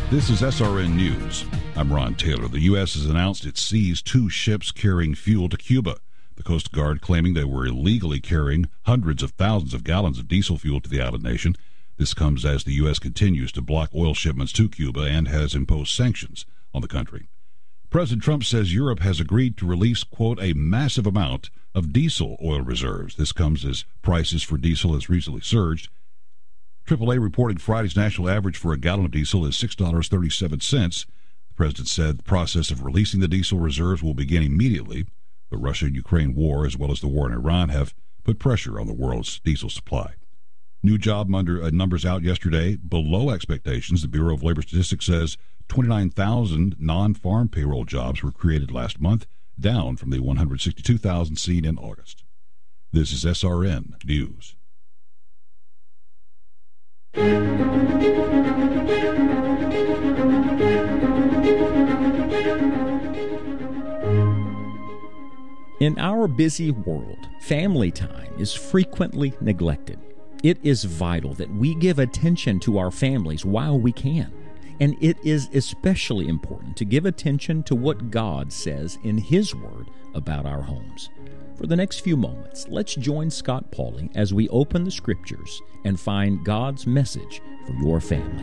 This is SRN News. I'm Ron Taylor. The U.S. has announced it seized 2 ships carrying fuel to Cuba. The Coast Guard claiming they were illegally carrying hundreds of thousands of gallons of diesel fuel to the island nation. This comes as the U.S. continues to block oil shipments to Cuba and has imposed sanctions on the country. President Trump says Europe has agreed to release, quote, a massive amount of diesel oil reserves. This comes as prices for diesel has recently surged. AAA reported Friday's national average for a gallon of diesel is $6.37. The president said the process of releasing the diesel reserves will begin immediately. The Russia-Ukraine war, as well as the war in Iran, have put pressure on the world's diesel supply. New job numbers out yesterday, below expectations. The Bureau of Labor Statistics says 29,000 non-farm payroll jobs were created last month, down from the 162,000 seen in August. This is SRN News. In our busy world, family time is frequently neglected. It is vital that we give attention to our families while we can. And it is especially important to give attention to what God says in His Word about our homes. For the next few moments, let's join Scott Pauley as we open the Scriptures and find God's message for your family.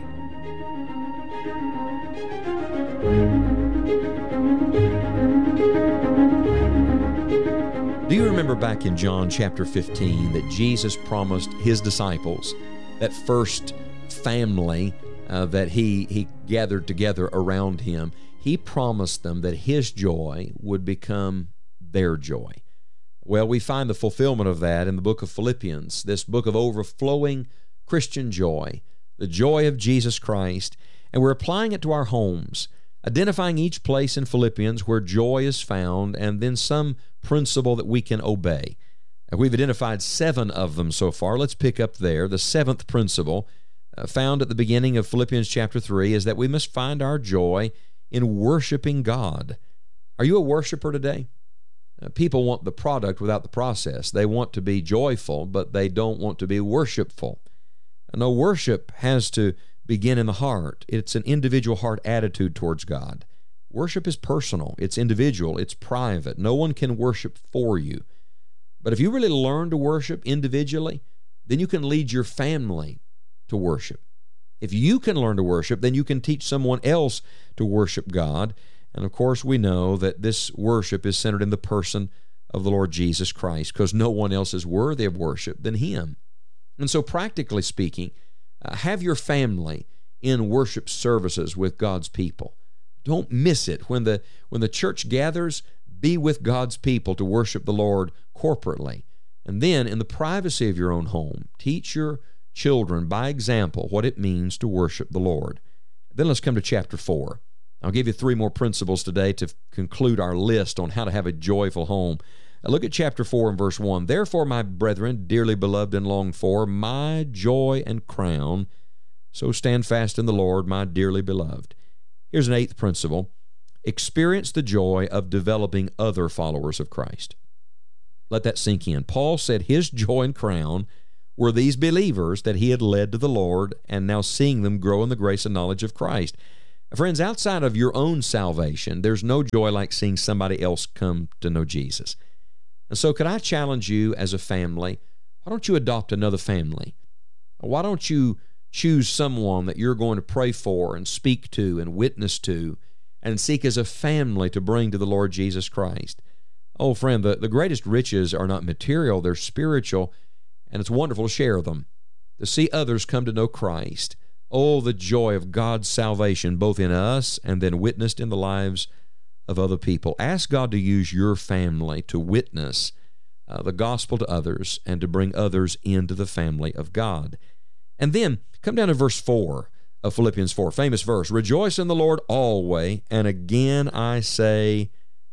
Do you remember back in John chapter 15 that Jesus promised His disciples, that first family that he gathered together around Him, He promised them that His joy would become their joy. Well, we find the fulfillment of that in the book of Philippians, this book of overflowing Christian joy, the joy of Jesus Christ, and we're applying it to our homes, identifying each place in Philippians where joy is found, and then some principle that we can obey. And we've identified 7 of them so far. Let's pick up there. The 7th principle found at the beginning of Philippians chapter 3 is that we must find our joy in worshiping God. Are you a worshiper today? People want the product without the process. They want to be joyful, but they don't want to be worshipful. No, worship has to begin in the heart. It's an individual heart attitude towards God. Worship is personal. It's individual. It's private. No one can worship for you. But if you really learn to worship individually, then you can lead your family to worship. If you can learn to worship, then you can teach someone else to worship God. And of course, we know that this worship is centered in the person of the Lord Jesus Christ, because no one else is worthy of worship than Him. And so practically speaking, have your family in worship services with God's people. Don't miss it. When the church gathers, be with God's people to worship the Lord corporately. And then in the privacy of your own home, teach your children by example what it means to worship the Lord. Then let's come to chapter 4. I'll give you 3 more principles today to conclude our list on how to have a joyful home. Look at chapter 4 and verse 1. Therefore, my brethren, dearly beloved and longed for, my joy and crown, so stand fast in the Lord, my dearly beloved. Here's an 8th principle. Experience the joy of developing other followers of Christ. Let that sink in. Paul said his joy and crown were these believers that he had led to the Lord, and now seeing them grow in the grace and knowledge of Christ. Friends, outside of your own salvation, there's no joy like seeing somebody else come to know Jesus. And so could I challenge you as a family, why don't you adopt another family? Why don't you choose someone that you're going to pray for and speak to and witness to and seek as a family to bring to the Lord Jesus Christ? Oh, friend, the greatest riches are not material, they're spiritual, and it's wonderful to share them, to see others come to know Christ. Oh, the joy of God's salvation, both in us and then witnessed in the lives of other people. Ask God to use your family to witness the gospel to others and to bring others into the family of God. And then come down to verse 4 of Philippians 4, famous verse. Rejoice in the Lord always, and again I say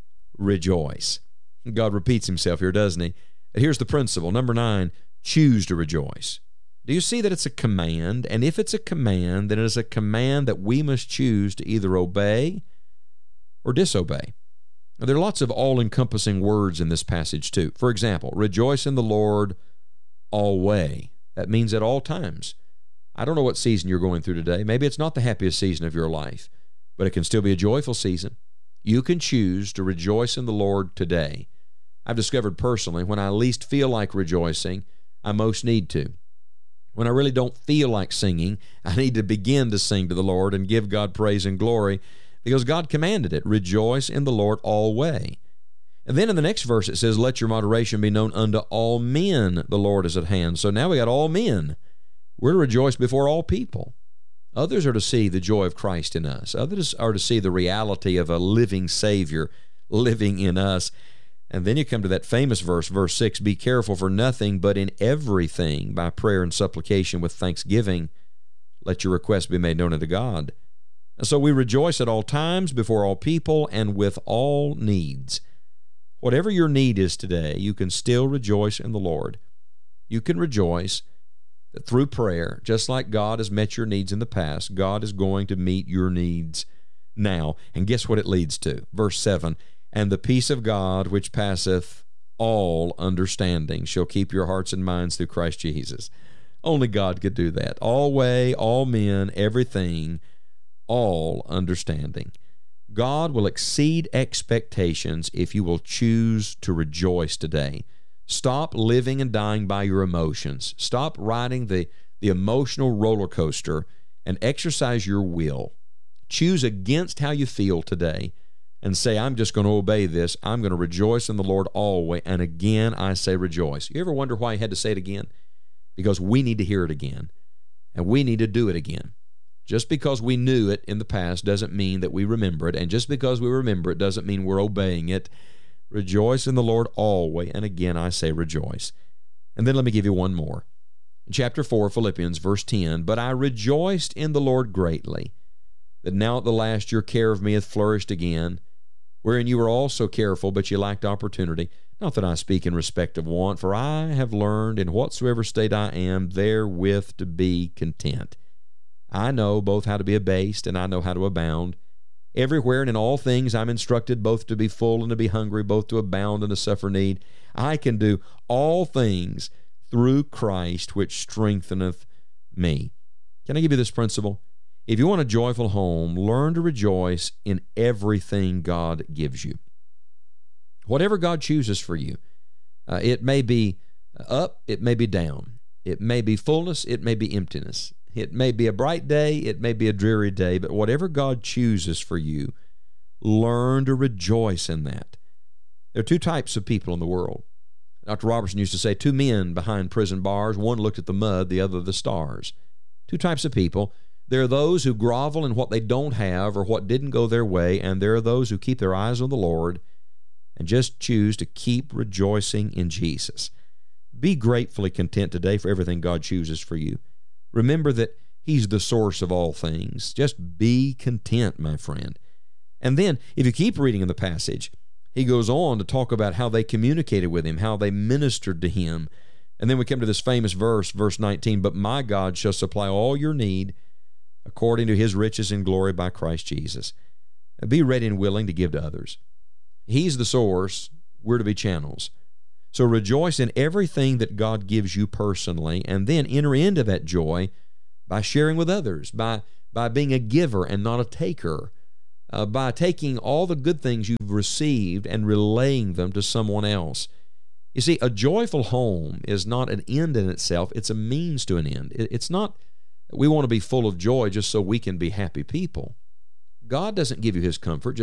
rejoice. God repeats Himself here, doesn't He? Here's the principle. Number 9, choose to rejoice. Do you see that it's a command? And if it's a command, then it is a command that we must choose to either obey or disobey. Now, there are lots of all-encompassing words in this passage too. For example, rejoice in the Lord always. That means at all times. I don't know what season you're going through today. Maybe it's not the happiest season of your life, but it can still be a joyful season. You can choose to rejoice in the Lord today. I've discovered personally, when I least feel like rejoicing, I most need to. When I really don't feel like singing, I need to begin to sing to the Lord and give God praise and glory, because God commanded it. Rejoice in the Lord always. And then in the next verse it says, let your moderation be known unto all men, the Lord is at hand. So now we got all men. We're to rejoice before all people. Others are to see the joy of Christ in us. Others are to see the reality of a living Savior living in us. And then you come to that famous verse, verse 6, be careful for nothing, but in everything, by prayer and supplication with thanksgiving, let your requests be made known unto God. And so we rejoice at all times, before all people, and with all needs. Whatever your need is today, you can still rejoice in the Lord. You can rejoice that through prayer, just like God has met your needs in the past, God is going to meet your needs now. And guess what it leads to? Verse 7, and the peace of God, which passeth all understanding, shall keep your hearts and minds through Christ Jesus. Only God could do that. All way, all men, everything, all understanding. God will exceed expectations if you will choose to rejoice today. Stop living and dying by your emotions. Stop riding the emotional roller coaster and exercise your will. Choose against how you feel today and say, I'm just going to obey this. I'm going to rejoice in the Lord always. And again, I say rejoice. You ever wonder why he had to say it again? Because we need to hear it again, and we need to do it again. Just because we knew it in the past doesn't mean that we remember it, and just because we remember it doesn't mean we're obeying it. Rejoice in the Lord always, and again I say rejoice. And then let me give you one more. Chapter 4, Philippians, verse 10, but I rejoiced in the Lord greatly, that now at the last your care of me hath flourished again, wherein you were also careful, but you lacked opportunity. Not that I speak in respect of want, for I have learned in whatsoever state I am therewith to be content. I know both how to be abased, and I know how to abound. Everywhere and in all things I'm instructed both to be full and to be hungry, both to abound and to suffer need. I can do all things through Christ, which strengtheneth me. Can I give you this principle? If you want a joyful home, learn to rejoice in everything God gives you. Whatever God chooses for you, it may be up, it may be down. It may be fullness, it may be emptiness. It may be a bright day, it may be a dreary day, but whatever God chooses for you, learn to rejoice in that. There are two types of people in the world. Dr. Robertson used to say, two men behind prison bars, one looked at the mud, the other the stars. Two types of people. There are those who grovel in what they don't have or what didn't go their way, and there are those who keep their eyes on the Lord and just choose to keep rejoicing in Jesus. Be gratefully content today for everything God chooses for you. Remember that He's the source of all things. Just be content, my friend. And then, if you keep reading in the passage, he goes on to talk about how they communicated with Him, how they ministered to Him. And then we come to this famous verse, verse 19, but my God shall supply all your need according to His riches in glory by Christ Jesus. Be ready and willing to give to others. He's the source. We're to be channels. So rejoice in everything that God gives you personally, and then enter into that joy by sharing with others, by being a giver and not a taker, by taking all the good things you've received and relaying them to someone else. You see, a joyful home is not an end in itself. It's a means to an end. It's not we want to be full of joy just so we can be happy people. God doesn't give you His comfort just